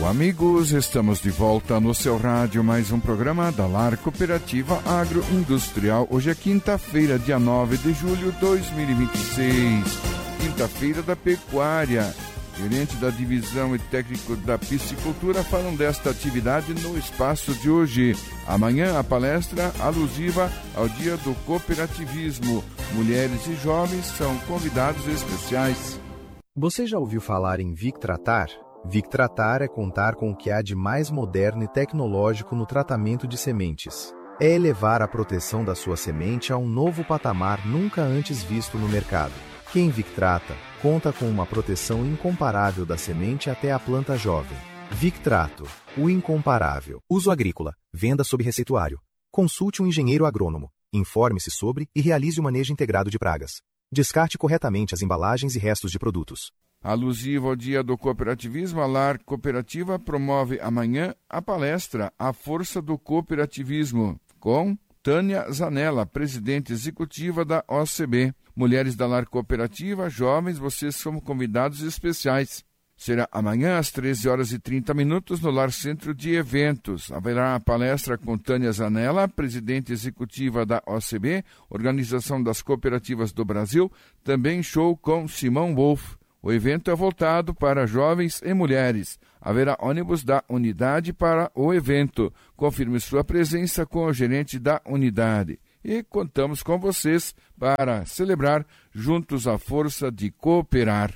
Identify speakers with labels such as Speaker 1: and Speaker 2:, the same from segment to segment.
Speaker 1: Alô, amigos, estamos de volta no seu rádio, mais um programa da LAR Cooperativa Agroindustrial. Hoje é quinta-feira, dia 9 de julho de 2026, quinta-feira da pecuária. Gerente da divisão e técnico da piscicultura falam desta atividade no espaço de hoje. Amanhã, a palestra alusiva ao Dia do Cooperativismo. Mulheres e jovens são convidados especiais.
Speaker 2: Você já ouviu falar em Victratar? Victratar é contar com o que há de mais moderno e tecnológico no tratamento de sementes. É elevar a proteção da sua semente a um novo patamar nunca antes visto no mercado. Quem Victrata conta com uma proteção incomparável da semente até a planta jovem. Victrato, o incomparável. Uso agrícola, venda sob receituário. Consulte um engenheiro agrônomo. Informe-se sobre e realize o manejo integrado de pragas. Descarte corretamente as embalagens e restos de produtos.
Speaker 1: Alusivo ao Dia do Cooperativismo, a LAR Cooperativa promove amanhã a palestra A Força do Cooperativismo, com Tânia Zanella, presidente executiva da OCB. Mulheres da LAR Cooperativa, jovens, vocês são convidados especiais. Será amanhã às 13h30 no Lar Centro de Eventos. Haverá a palestra com Tânia Zanella, presidente executiva da OCB, Organização das Cooperativas do Brasil, também show com Simão Wolff. O evento é voltado para jovens e mulheres. Haverá ônibus da unidade para o evento. Confirme sua presença com o gerente da unidade. E contamos com vocês para celebrar juntos a força de cooperar.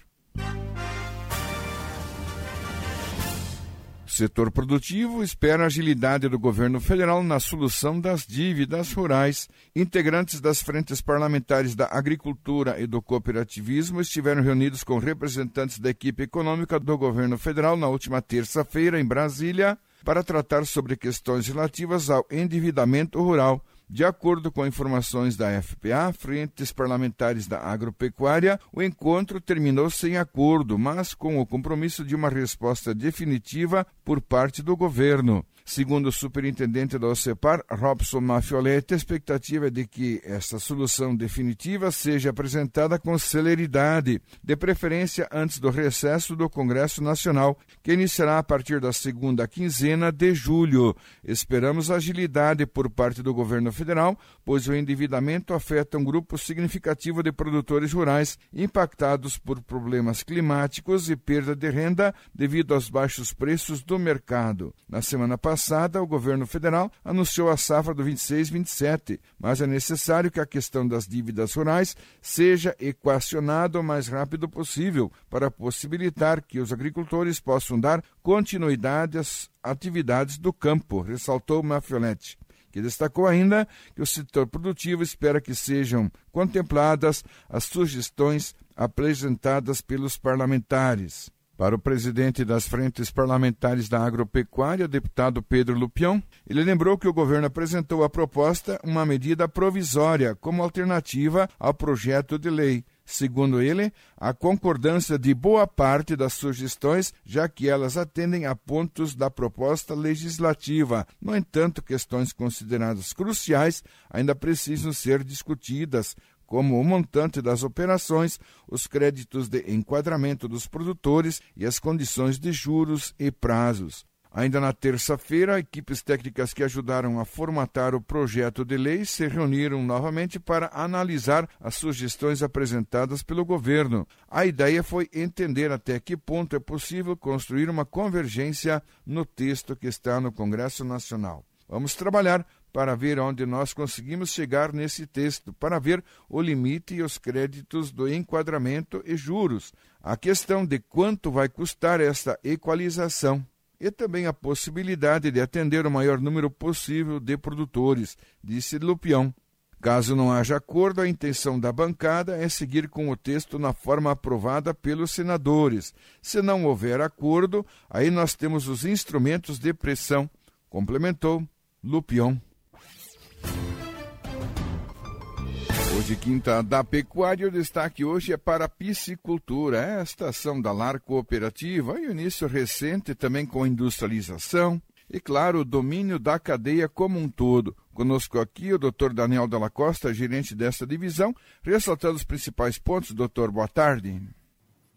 Speaker 1: O setor produtivo espera a agilidade do governo federal na solução das dívidas rurais. Integrantes das frentes parlamentares da agricultura e do cooperativismo estiveram reunidos com representantes da equipe econômica do governo federal na última terça-feira em Brasília para tratar sobre questões relativas ao endividamento rural. De acordo com informações da FPA, frentes parlamentares da agropecuária, o encontro terminou sem acordo, mas com o compromisso de uma resposta definitiva por parte do governo. Segundo o superintendente da OCEPAR, Robson Mafioletti, a expectativa é de que essa solução definitiva seja apresentada com celeridade, de preferência antes do recesso do Congresso Nacional, que iniciará a partir da segunda quinzena de julho. Esperamos agilidade por parte do governo federal, pois o endividamento afeta um grupo significativo de produtores rurais impactados por problemas climáticos e perda de renda devido aos baixos preços do mercado. Na semana passada, o governo federal anunciou a safra do 26-27, mas é necessário que a questão das dívidas rurais seja equacionada o mais rápido possível para possibilitar que os agricultores possam dar continuidade às atividades do campo, ressaltou Mafioletti, que destacou ainda que o setor produtivo espera que sejam contempladas as sugestões apresentadas pelos parlamentares. Para o presidente das frentes parlamentares da agropecuária, deputado Pedro Lupion, ele lembrou que o governo apresentou à proposta uma medida provisória como alternativa ao projeto de lei. Segundo ele, a concordância de boa parte das sugestões, já que elas atendem a pontos da proposta legislativa. No entanto, questões consideradas cruciais ainda precisam ser discutidas, como o montante das operações, os créditos de enquadramento dos produtores e as condições de juros e prazos. Ainda na terça-feira, equipes técnicas que ajudaram a formatar o projeto de lei se reuniram novamente para analisar as sugestões apresentadas pelo governo. A ideia foi entender até que ponto é possível construir uma convergência no texto que está no Congresso Nacional. Vamos trabalhar para ver onde nós conseguimos chegar nesse texto, para ver o limite e os créditos do enquadramento e juros, a questão de quanto vai custar esta equalização e também a possibilidade de atender o maior número possível de produtores, disse Lupion. Caso não haja acordo, a intenção da bancada é seguir com o texto na forma aprovada pelos senadores. Se não houver acordo, aí nós temos os instrumentos de pressão, complementou Lupion. Hoje, quinta da pecuária, o destaque hoje é para a piscicultura. É a estação da LAR Cooperativa e o início recente também com industrialização e, claro, o domínio da cadeia como um todo. Conosco aqui o Dr. Daniel Dalla Costa, gerente desta divisão, ressaltando os principais pontos. Doutor, boa tarde.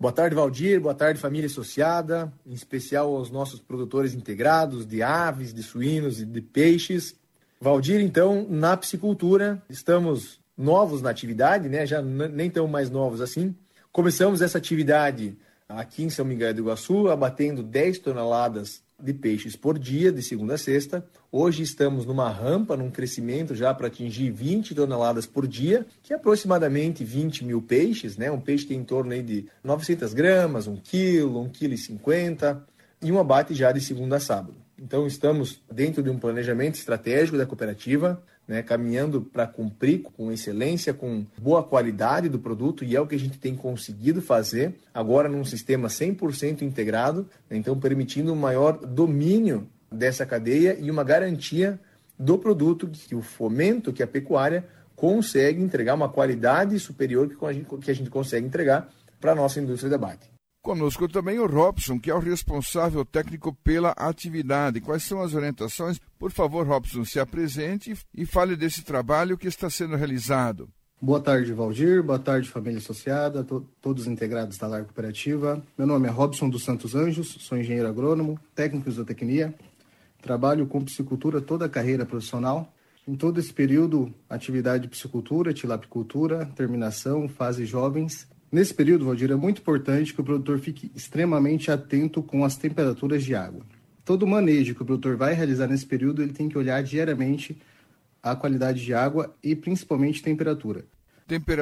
Speaker 3: Boa tarde, Valdir. Boa tarde, família associada, em especial aos nossos produtores integrados de aves, de suínos e de peixes. Valdir, então, na piscicultura, estamos novos na atividade, né? Já nem tão mais novos assim. Começamos essa atividade aqui em São Miguel do Iguaçu, abatendo 10 toneladas de peixes por dia, de segunda a sexta. Hoje estamos numa rampa, num crescimento já para atingir 20 toneladas por dia, que é aproximadamente 20 mil peixes, né? Um peixe tem em torno aí de 900 gramas, 1 quilo, 1,50 kg, e um abate já de segunda a sábado. Então estamos dentro de um planejamento estratégico da cooperativa, né, caminhando para cumprir com excelência, com boa qualidade do produto, e é o que a gente tem conseguido fazer agora num sistema 100% integrado, né, então permitindo um maior domínio dessa cadeia e uma garantia do produto, que o fomento, que a pecuária consegue entregar uma qualidade superior que a gente consegue entregar para a nossa indústria de abate.
Speaker 1: Conosco também o Robson, que é o responsável técnico pela atividade. Quais são as orientações? Por favor, Robson, se apresente e fale desse trabalho que está sendo realizado.
Speaker 4: Boa tarde, Valdir. Boa tarde, família associada, todos integrados da Lar Cooperativa. Meu nome é Robson dos Santos Anjos, sou engenheiro agrônomo, técnico de zootecnia. Trabalho com piscicultura toda a carreira profissional. Em todo esse período, atividade de piscicultura, tilapicultura, terminação, fase jovens. Nesse período, Valdir, é muito importante que o produtor fique extremamente atento com as temperaturas de água. Todo manejo que o produtor vai realizar nesse período, ele tem que olhar diariamente a qualidade de água e principalmente temperatura.